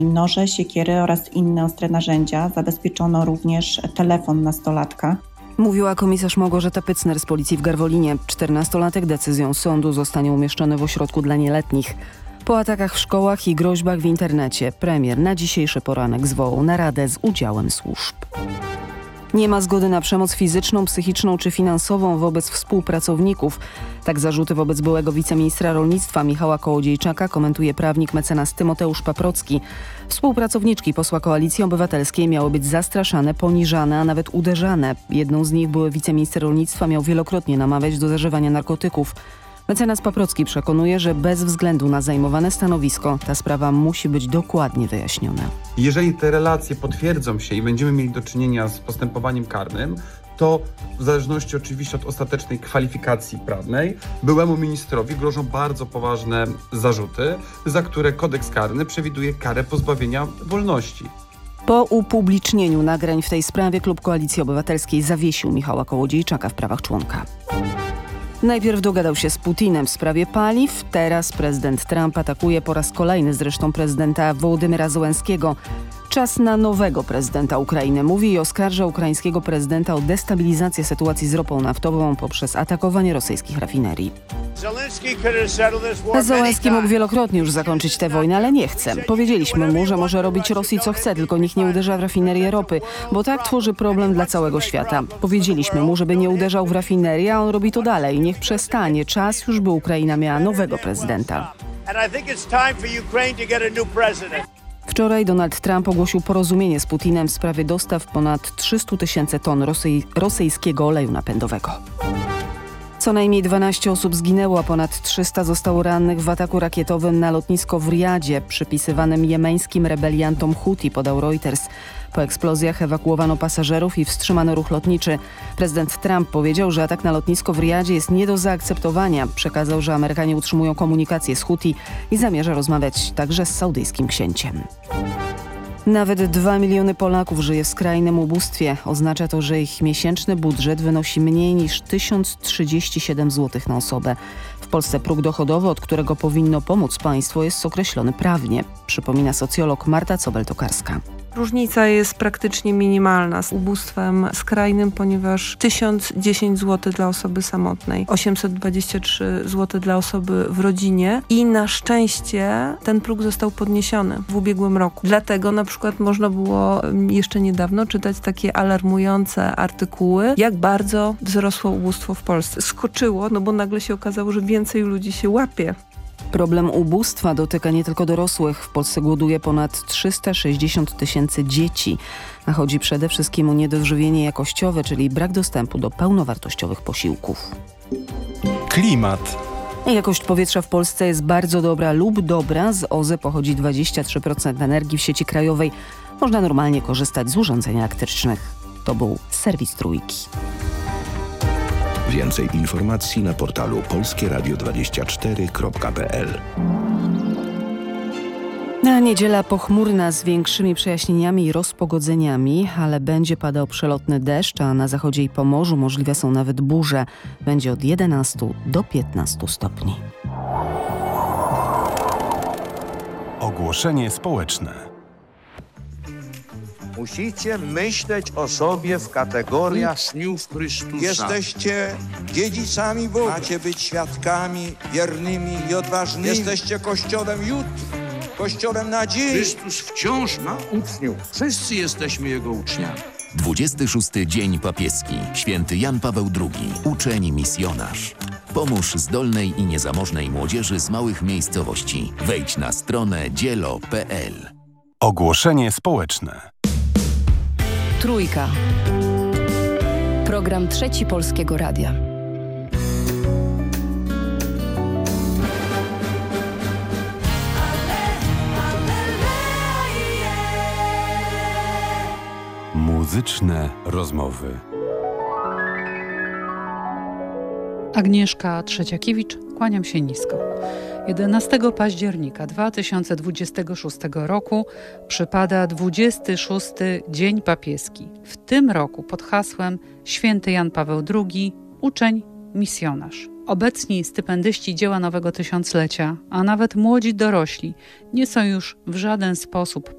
Noże, siekiery oraz inne ostre narzędzia. Zabezpieczono również telefon nastolatka. Mówiła komisarz Małgorzata Pycner z policji w Garwolinie. 14-latek decyzją sądu zostanie umieszczony w ośrodku dla nieletnich. Po atakach w szkołach i groźbach w internecie premier na dzisiejszy poranek zwołał naradę z udziałem służb. Nie ma zgody na przemoc fizyczną, psychiczną czy finansową wobec współpracowników. Tak zarzuty wobec byłego wiceministra rolnictwa Michała Kołodziejczaka komentuje prawnik mecenas Tymoteusz Paprocki. Współpracowniczki posła Koalicji Obywatelskiej miały być zastraszane, poniżane, a nawet uderzane. Jedną z nich były wiceminister rolnictwa miał wielokrotnie namawiać do zażywania narkotyków. Mecenas Paprocki przekonuje, że bez względu na zajmowane stanowisko ta sprawa musi być dokładnie wyjaśniona. Jeżeli te relacje potwierdzą się i będziemy mieli do czynienia z postępowaniem karnym, to w zależności oczywiście od ostatecznej kwalifikacji prawnej byłemu ministrowi grożą bardzo poważne zarzuty, za które kodeks karny przewiduje karę pozbawienia wolności. Po upublicznieniu nagrań w tej sprawie klub Koalicji Obywatelskiej zawiesił Michała Kołodziejczaka w prawach członka. Najpierw dogadał się z Putinem w sprawie paliw, teraz prezydent Trump atakuje po raz kolejny zresztą prezydenta Wołodymyra Zełenskiego. Czas na nowego prezydenta Ukrainy, mówi i oskarża ukraińskiego prezydenta o destabilizację sytuacji z ropą naftową poprzez atakowanie rosyjskich rafinerii. Zełenski mógł wielokrotnie już zakończyć tę wojnę, ale nie chce. Powiedzieliśmy mu, że może robić Rosji co chce, tylko niech nie uderza w rafinerię ropy, bo tak tworzy problem dla całego świata. Powiedzieliśmy mu, żeby nie uderzał w rafinerię, a on robi to dalej. Niech przestanie. Czas już, by Ukraina miała nowego prezydenta. Wczoraj Donald Trump ogłosił porozumienie z Putinem w sprawie dostaw ponad 300 000 ton rosyjskiego oleju napędowego. Co najmniej 12 osób zginęło, a ponad 300 zostało rannych w ataku rakietowym na lotnisko w Riyadzie, przypisywanym jemeńskim rebeliantom Huti, podał Reuters. Po eksplozjach ewakuowano pasażerów i wstrzymano ruch lotniczy. Prezydent Trump powiedział, że atak na lotnisko w Riyadzie jest nie do zaakceptowania. Przekazał, że Amerykanie utrzymują komunikację z Huti i zamierza rozmawiać także z saudyjskim księciem. Nawet 2 miliony Polaków żyje w skrajnym ubóstwie. Oznacza to, że ich miesięczny budżet wynosi mniej niż 1037 zł na osobę. W Polsce próg dochodowy, od którego powinno pomóc państwo, jest określony prawnie, przypomina socjolog Marta Cobel-Tokarska. Różnica jest praktycznie minimalna z ubóstwem skrajnym, ponieważ 1010 zł dla osoby samotnej, 823 zł dla osoby w rodzinie i na szczęście ten próg został podniesiony w ubiegłym roku. Dlatego na przykład można było jeszcze niedawno czytać takie alarmujące artykuły, jak bardzo wzrosło ubóstwo w Polsce. Skoczyło, no bo nagle się okazało, że więcej ludzi się łapie. Problem ubóstwa dotyka nie tylko dorosłych. W Polsce głoduje ponad 360 000 dzieci. A chodzi przede wszystkim o niedożywienie jakościowe, czyli brak dostępu do pełnowartościowych posiłków. Klimat. Jakość powietrza w Polsce jest bardzo dobra lub dobra. Z OZE pochodzi 23% energii w sieci krajowej. Można normalnie korzystać z urządzeń elektrycznych. To był serwis Trójki. Więcej informacji na portalu polskieradio24.pl. Na niedziela pochmurna z większymi przejaśnieniami i rozpogodzeniami, ale będzie padał przelotny deszcz, a na zachodzie i Pomorzu możliwe są nawet burze. Będzie od 11 do 15 stopni. Ogłoszenie społeczne. Musicie myśleć o sobie w kategoriach uczniów Chrystusa. Jesteście dziedzicami Boga. Macie być świadkami wiernymi i odważnymi. Jesteście Kościołem jutro, Kościołem nadziei. Chrystus wciąż ma uczniów. Wszyscy jesteśmy Jego uczniami. 26. Dzień Papieski. Święty Jan Paweł II. Uczeń misjonarz. Pomóż zdolnej i niezamożnej młodzieży z małych miejscowości. Wejdź na stronę dzielo.pl. Ogłoszenie społeczne. Trójka. Program Trzeci Polskiego Radia. Muzyczne rozmowy. Agnieszka Trzeciakiewicz, kłaniam się nisko. 11 października 2026 roku przypada 26. Dzień Papieski. W tym roku pod hasłem Święty Jan Paweł II, uczeń, misjonarz. Obecni stypendyści dzieła nowego tysiąclecia, a nawet młodzi dorośli, nie są już w żaden sposób